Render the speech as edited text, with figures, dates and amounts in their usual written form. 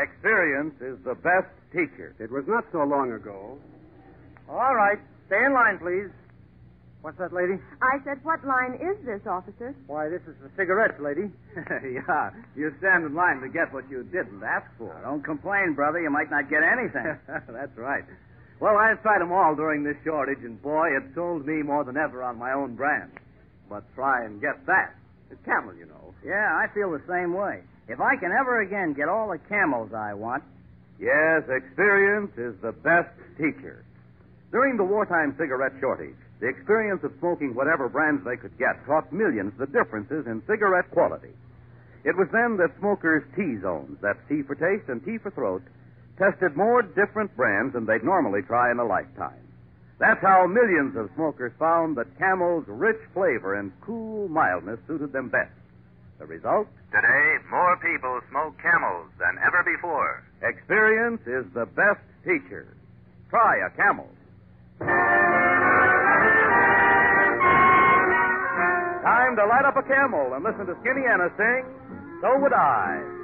Experience is the best teacher. It was not so long ago. All right. Stay in line, please. What's that, lady? I said, what line is this, officer? Why, this is the cigarettes, lady. Yeah, you stand in line to get what you didn't ask for. Now, don't complain, brother. You might not get anything. That's right. Well, I've tried them all during this shortage, and boy, it sold me more than ever on my own brand. But try and get that. It's Camel, you know. Yeah, I feel the same way. If I can ever again get all the Camels I want... Yes, experience is the best teacher. During the wartime cigarette shortage, the experience of smoking whatever brands they could get taught millions the differences in cigarette quality. It was then that smokers' T-zones, that's T for taste and T for throat, tested more different brands than they'd normally try in a lifetime. That's how millions of smokers found that Camel's rich flavor and cool mildness suited them best. The result? Today, more people smoke Camels than ever before. Experience is the best teacher. Try a Camel. Time to light up a Camel and listen to Skinny Anna sing, So Would I.